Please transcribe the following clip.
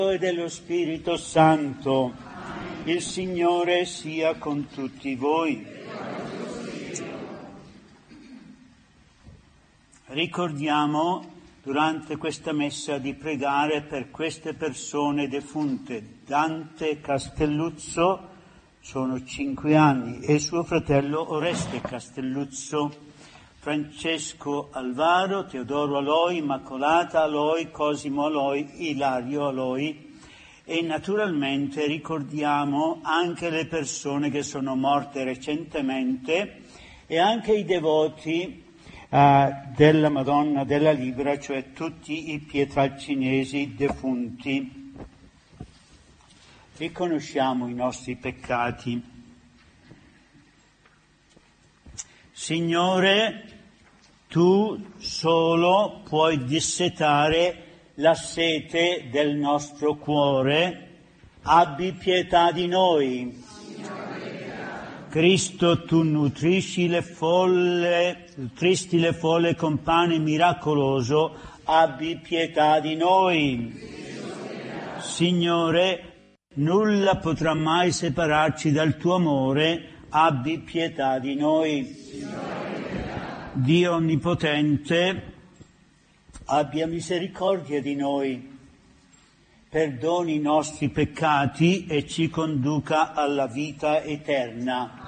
e dello Spirito Santo. Il Signore sia con tutti voi. Ricordiamo durante questa messa di pregare per queste persone defunte. Dante Castelluzzo, sono 5 anni, e suo fratello Oreste Castelluzzo, Francesco Alvaro, Teodoro Aloi, Immacolata Aloi, Cosimo Aloi, Ilario Aloi, e naturalmente ricordiamo anche le persone che sono morte recentemente e anche i devoti della Madonna della Libera, cioè tutti i pietralcinesi defunti. Riconosciamo i nostri peccati. Signore, tu solo puoi dissetare la sete del nostro cuore, abbi pietà di noi. Cristo, tu nutrisci le folle con pane miracoloso, abbi pietà di noi. Signore, nulla potrà mai separarci dal tuo amore, abbi pietà di noi. Dio Onnipotente, abbia misericordia di noi, perdoni i nostri peccati e ci conduca alla vita eterna.